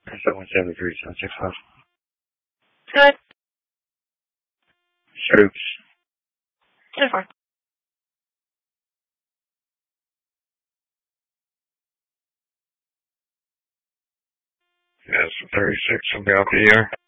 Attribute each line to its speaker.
Speaker 1: 173, 765.
Speaker 2: Good.
Speaker 1: Troops.
Speaker 2: 2-4.
Speaker 1: Yes, 36 will be out the air.